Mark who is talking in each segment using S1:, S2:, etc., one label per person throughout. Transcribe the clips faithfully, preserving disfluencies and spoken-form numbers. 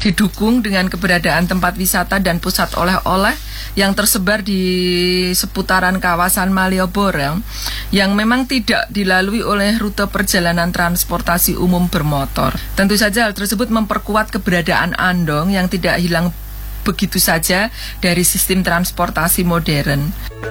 S1: didukung dengan keberadaan tempat wisata dan pusat oleh-oleh yang tersebar di seputaran kawasan Malioboro yang memang tidak dilalui oleh rute perjalanan transportasi umum bermotor. Tentu saja hal tersebut memperkuat keberadaan Andong yang tidak hilang begitu saja dari sistem transportasi modern.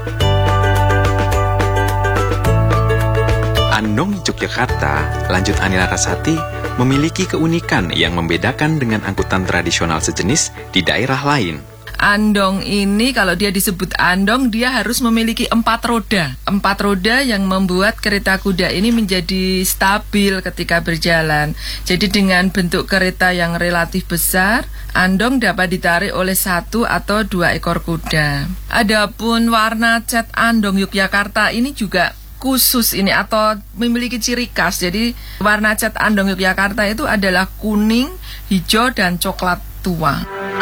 S2: Andong Yogyakarta, lanjut Ani Larasati, memiliki keunikan yang membedakan dengan angkutan tradisional sejenis di daerah lain.
S1: Andong ini kalau dia disebut andong, dia harus memiliki empat roda. Empat roda yang membuat kereta kuda ini menjadi stabil ketika berjalan. Jadi dengan bentuk kereta yang relatif besar, andong dapat ditarik oleh satu atau dua ekor kuda. Adapun warna cat andong Yogyakarta ini juga khusus ini atau memiliki ciri khas. Jadi warna cat andong Yogyakarta itu adalah kuning, hijau, dan coklat tua.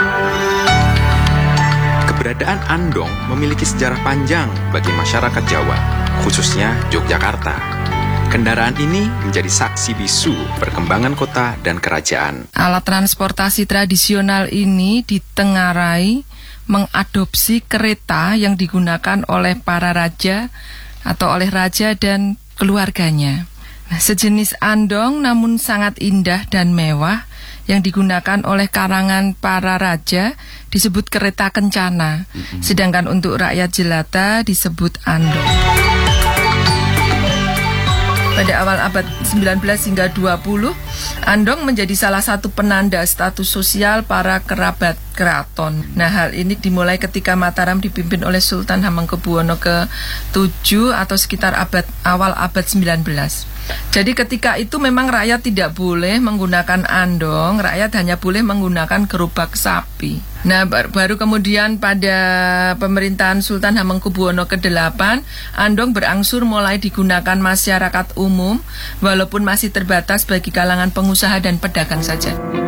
S2: Keberadaan andong memiliki sejarah panjang bagi masyarakat Jawa, khususnya Yogyakarta. Kendaraan ini menjadi saksi bisu perkembangan kota dan kerajaan.
S1: Alat transportasi tradisional ini ditengarai mengadopsi kereta yang digunakan oleh para raja atau oleh raja dan keluarganya. Nah, sejenis andong namun sangat indah dan mewah yang digunakan oleh karangan para raja disebut kereta kencana, mm-hmm. sedangkan untuk rakyat jelata disebut andong. Pada awal abad sembilan belas hingga dua puluh, andong menjadi salah satu penanda status sosial para kerabat keraton. Nah, hal ini dimulai ketika Mataram dipimpin oleh Sultan Hamengkubuwono ke tujuh atau sekitar abad awal abad sembilan belas. Jadi ketika itu memang rakyat tidak boleh menggunakan andong, rakyat hanya boleh menggunakan gerobak sapi. Nah, baru kemudian pada pemerintahan Sultan Hamengkubuwono ke delapan, andong berangsur mulai digunakan masyarakat umum, walaupun masih terbatas bagi kalangan pengusaha dan pedagang saja.